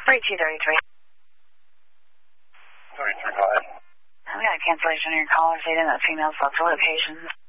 3233. 335. We got a cancellation on your caller stating that female's left the location.